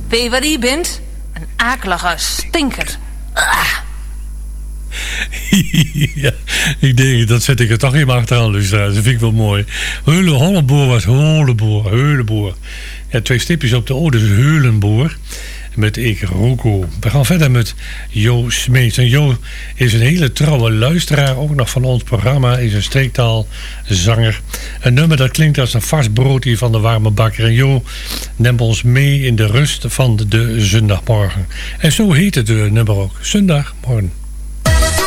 Weet je wat je bent? Een akelige stinker. Ah. Ja, ik denk, dat zet ik er toch even achteraan, luisteraars. Dat vind ik wel mooi. Holleboer was Heulenboer. Ja, 2 stipjes op de O, dus Heulenboer. Met ik Roko. We gaan verder met Jo Smeets. En Jo is een hele trouwe luisteraar, ook nog van ons programma. Is een streektaalzanger. Een nummer dat klinkt als een vast broodje van de warme bakker. En Jo neemt ons mee in de rust van de zondagmorgen. En zo heet het nummer ook. Zondagmorgen.